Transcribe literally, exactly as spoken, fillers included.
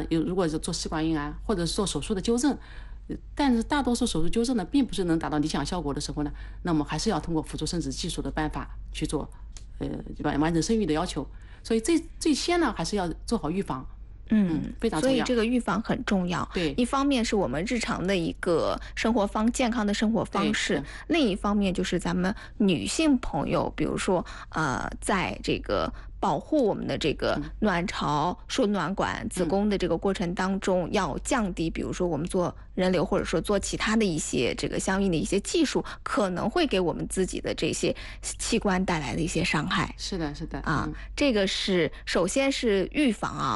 有如果是做试管婴儿或者是做手术的纠正，但是大多数手术纠正呢，并不是能达到理想效果的时候呢，那么还是要通过辅助生殖技术的办法去做，呃，完完成生育的要求。所以最最先呢，还是要做好预防。 嗯， 非常重要。 所以这个预防很重要。 对， 一方面是我们日常的一个生活方健康的生活方式，另一方面就是咱们女性朋友，比如说呃，在这个保护我们的这个卵巢、输卵管、子宫的这个过程当中，要降低，比如说我们做人流或者说做其他的一些这个相应的一些技术，可能会给我们自己的这些器官带来的一些伤害。 是的，是的啊，这个是首先是预防啊。